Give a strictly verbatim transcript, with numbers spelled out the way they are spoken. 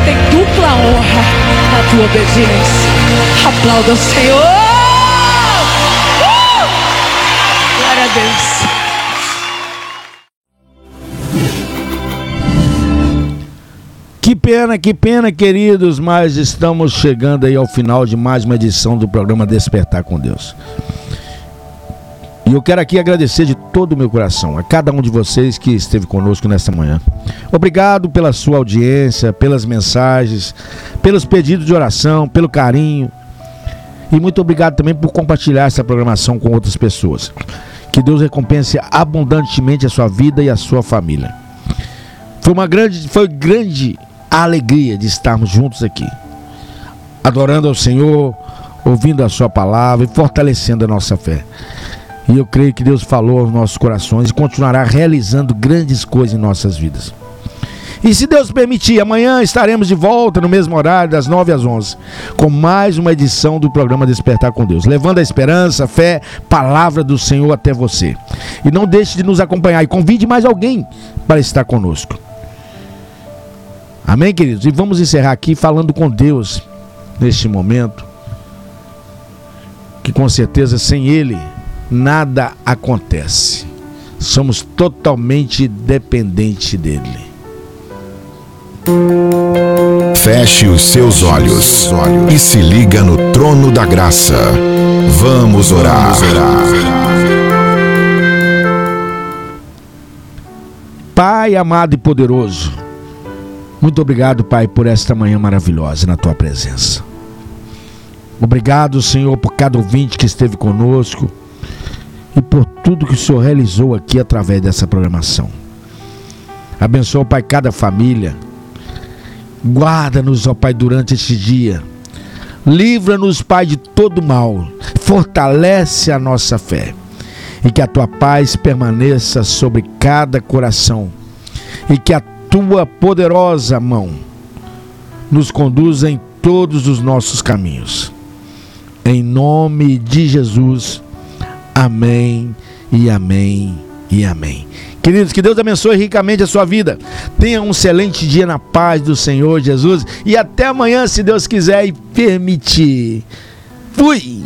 tem dupla honra na tua obediência. Aplauda o Senhor. Uh! Glória a Deus. Que pena, que pena, queridos, mas estamos chegando aí ao final de mais uma edição do programa Despertar com Deus. E eu quero aqui agradecer de todo o meu coração a cada um de vocês que esteve conosco nesta manhã. Obrigado pela sua audiência, pelas mensagens, pelos pedidos de oração, pelo carinho. E muito obrigado também por compartilhar essa programação com outras pessoas. Que Deus recompense abundantemente a sua vida e a sua família. Foi uma grande, foi grande a alegria de estarmos juntos aqui, adorando ao Senhor, ouvindo a sua palavra e fortalecendo a nossa fé. E eu creio que Deus falou aos nossos corações e continuará realizando grandes coisas em nossas vidas. E se Deus permitir, amanhã estaremos de volta no mesmo horário, das nove às onze, com mais uma edição do programa Despertar com Deus, levando a esperança, a fé, palavra do Senhor até você. E não deixe de nos acompanhar e convide mais alguém para estar conosco. Amém, queridos? E vamos encerrar aqui falando com Deus neste momento, que com certeza sem Ele nada acontece. Somos totalmente dependentes dEle. Feche os seus olhos e se liga no trono da graça. Vamos orar. Pai amado e poderoso, muito obrigado, Pai, por esta manhã maravilhosa na Tua presença. Obrigado, Senhor, por cada ouvinte que esteve conosco e por tudo que o Senhor realizou aqui através dessa programação. Abençoa, Pai, cada família. Guarda-nos, ó Pai, durante este dia. Livra-nos, Pai, de todo mal. Fortalece a nossa fé. E que a Tua paz permaneça sobre cada coração. E que a Tua poderosa mão nos conduza em todos os nossos caminhos. Em nome de Jesus. Amém e amém e amém. Queridos, que Deus abençoe ricamente a sua vida. Tenha um excelente dia na paz do Senhor Jesus. E até amanhã, se Deus quiser e permitir. Fui!